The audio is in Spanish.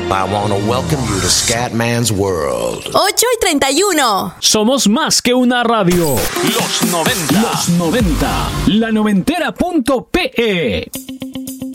I want to welcome you to Scatman's World. 8:31. Somos más que una radio. Los 90. Los 90. La noventera.pe.